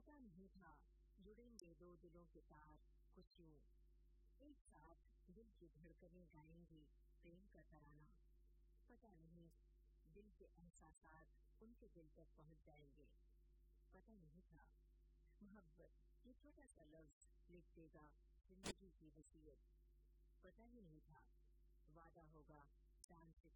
पता नहीं था जुड़ेंगे दो दिलों के तार कुछ यूं, एक साथ दिल की धड़कनें गाएंगी प्रेम का तराना। पता नहीं दिल के एहसासात उनके दिल तक पहुंच जाएंगे। पता नहीं था मोहब्बत ये छोटा सा लफ्ज लिख देगा जिंदगी की वसीयत। पता ही नहीं था वादा होगा चांद से